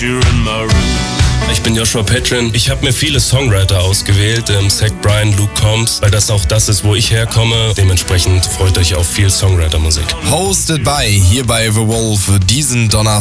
Ich bin Joshua Petrin. Ich habe mir viele Songwriter ausgewählt, Zach Bryan, Luke Combs, weil das auch das ist, wo ich herkomme. Dementsprechend freut euch auf viel Songwriter-Musik. Hosted by hier bei The Wolf diesen Donnerstag.